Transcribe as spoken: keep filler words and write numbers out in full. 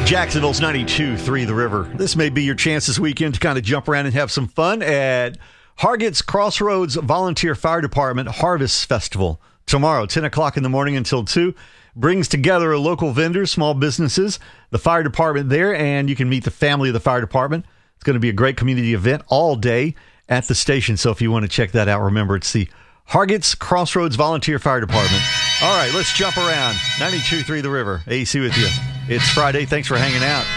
Jacksonville's ninety-two three The River. This may be your chance this weekend to kind of jump around and have some fun at Hargett's Crossroads Volunteer Fire Department Harvest Festival. Tomorrow, ten o'clock in the morning until two. Brings together local vendors, small businesses, the fire department there, and you can meet the family of the fire department. It's going to be a great community event all day at the station. So if you want to check that out, remember it's the Hargett's Crossroads Volunteer Fire Department. All right, let's jump around. ninety-two three The River. A C with you. It's Friday. Thanks for hanging out.